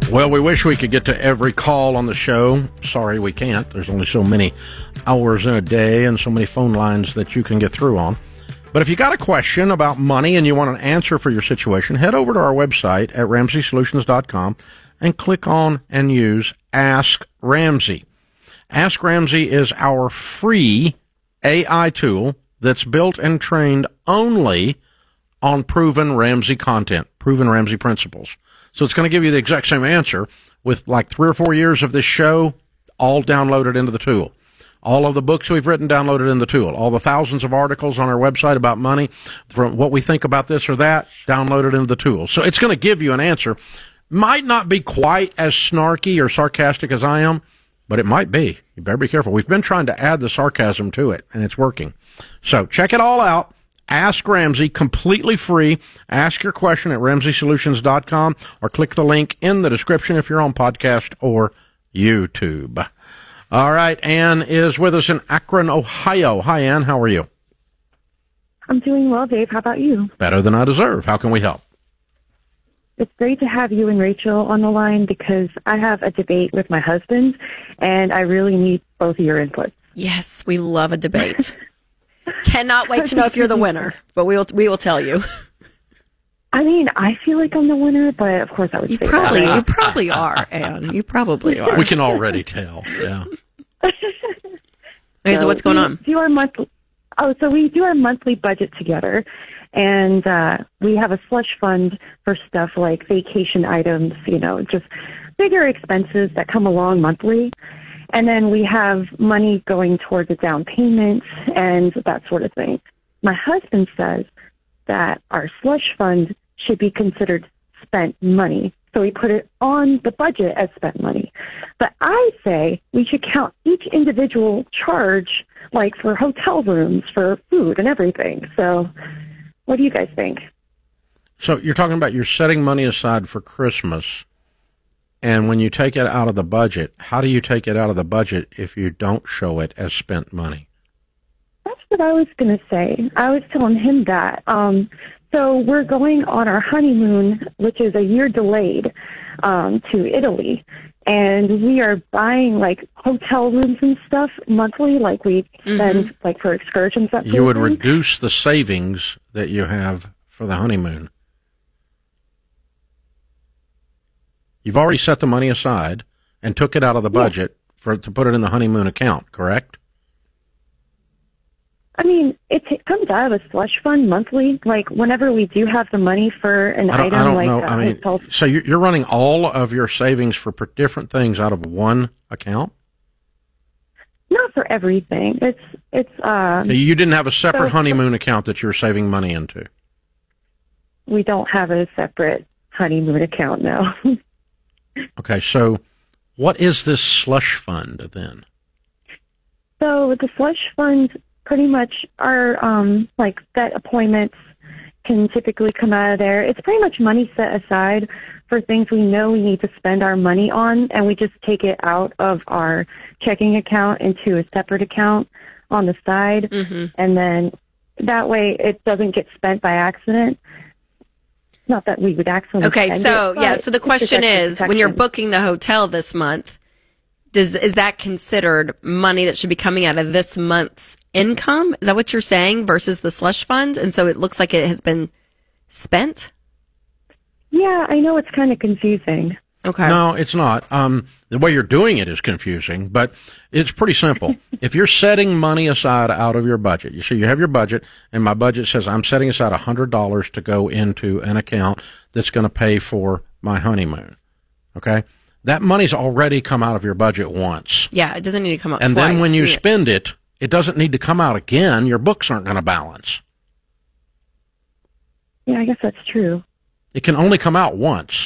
Well, we wish we could get to every call on the show. Sorry, we can't. There's only so many hours in a day and so many phone lines that you can get through on. But if you got a question about money and you want an answer for your situation, head over to our website at RamseySolutions.com and click on and use Ask Ramsey. Ask Ramsey is our free AI tool that's built and trained only on proven Ramsey content, proven Ramsey principles. So it's going to give you the exact same answer with like 3 or 4 years of this show all downloaded into the tool. All of the books we've written downloaded in the tool. All the thousands of articles on our website about money, from what we think about this or that, downloaded into the tool. So it's going to give you an answer. Might not be quite as snarky or sarcastic as I am, but it might be. You better be careful. We've been trying to add the sarcasm to it, and it's working. So check it all out. Ask Ramsey, completely free. Ask your question at RamseySolutions.com or click the link in the description if you're on podcast or YouTube. All right, Ann is with us in Akron, Ohio. Hi, Ann. How are you? I'm doing well, Dave. How about you? Better than I deserve. How can we help? It's great to have you and Rachel on the line because I have a debate with my husband, and I really need both of your input. Yes, we love a debate. Cannot wait to know if you're the winner, but we will tell you. I mean, I feel like I'm the winner, but of course I would say that. You probably are, Ann. You probably are. We can already tell, yeah. Okay, so what's going on? So we do our monthly budget together, and we have a slush fund for stuff like vacation items, just bigger expenses that come along monthly. And then we have money going towards a down payment and that sort of thing. My husband says that our slush fund should be considered spent money. So we put it on the budget as spent money. But I say we should count each individual charge, like for hotel rooms, for food and everything. So what do you guys think? So you're talking about you're setting money aside for Christmas. And when you take it out of the budget, how do you take it out of the budget if you don't show it as spent money? That's what I was going to say. I was telling him that. So we're going on our honeymoon, which is a year delayed, to Italy. And we are buying, like, hotel rooms and stuff monthly, like we spend, like, for excursions. That You would reduce the savings that you have for the honeymoon. You've already set the money aside and took it out of the budget to put it in the honeymoon account, correct? I mean, it comes out of a slush fund monthly. Like, whenever we do have the money for an item, I don't like know. I mean, hotel. So you're running all of your savings for different things out of one account? Not for everything. It's You didn't have a separate honeymoon account that you're saving money into? We don't have a separate honeymoon account, no. Okay, so what is this slush fund then? So the slush fund, pretty much our like vet appointments can typically come out of there. It's pretty much money set aside for things we know we need to spend our money on, and we just take it out of our checking account into a separate account on the side, and then that way it doesn't get spent by accident. Not that we would accidentally spend it, so the question is, when you're booking the hotel this month, is that considered money that should be coming out of this month's income? Is that what you're saying, versus the slush fund? And so it looks like it has been spent? Yeah, I know it's kind of confusing. Okay. No, it's not. The way you're doing it is confusing, but it's pretty simple. If you're setting money aside out of your budget, you see, you have your budget, and my budget says I'm setting aside $100 to go into an account that's going to pay for my honeymoon. Okay? That money's already come out of your budget once. Yeah, it doesn't need to come out and twice. And then when you spend it, it doesn't need to come out again. Your books aren't going to balance. Yeah, I guess that's true. It can only come out once.